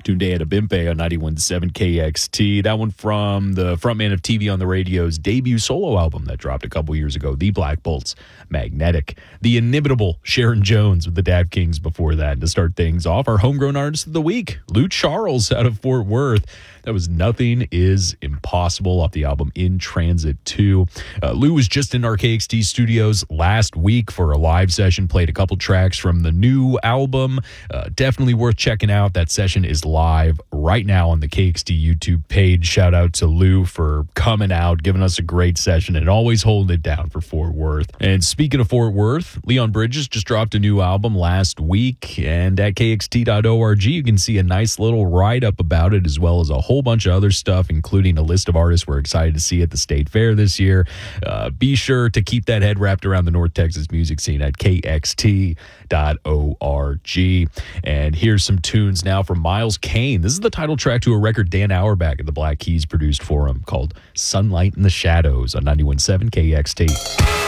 Tunde Adebimpe on 91.7 KXT. That one from the frontman of TV on the Radio's debut solo album that dropped a couple years ago, The Black Bolts, Magnetic. The inimitable Sharon Jones with the Dap Kings before that. And to start things off, our homegrown artist of the week, Lou Charles out of Fort Worth. That was Nothing Is Impossible off the album In Transit 2. Lou was just in our KXT studios last week for a live session, played a couple tracks from the new album. Definitely worth checking out. That session is live right now on the KXT YouTube page. Shout out to Lou for coming out, giving us a great session, and always holding it down for Fort Worth. And speaking of Fort Worth, Leon Bridges just dropped a new album last week, and at kxt.org you can see a nice little write-up about it, as well as a whole bunch of other stuff, including a list of artists we're excited to see at the State Fair this year. Be sure to keep that head wrapped around the North Texas music scene at kxt.org. And here's some tunes now from Miles Kane. This is the title track to a record Dan Auerbach at the Black Keys produced for him, called Sunlight in the Shadows on 91.7 KXT.